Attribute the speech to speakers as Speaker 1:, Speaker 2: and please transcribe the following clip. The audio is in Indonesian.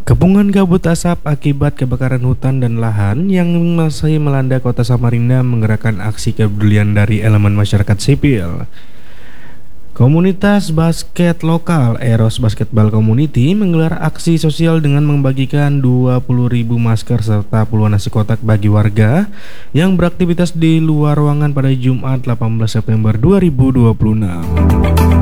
Speaker 1: Kepungan kabut asap akibat kebakaran hutan dan lahan yang masih melanda kota Samarinda menggerakkan aksi kepedulian dari elemen masyarakat sipil. Komunitas basket lokal Eros Basketball Community menggelar aksi sosial dengan membagikan 20.000 masker serta puluhan nasi kotak bagi warga yang beraktivitas di luar ruangan pada Jumat 18 September 2026.